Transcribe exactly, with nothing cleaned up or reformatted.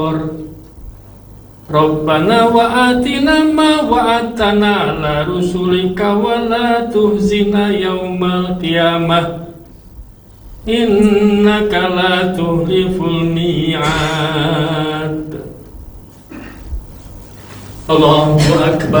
Rabbana wa atina ma wa'atana ala rusulika wa la tuhzina yaumal qiyamah innaka la tuhliful mi'ad. Allahu akbar.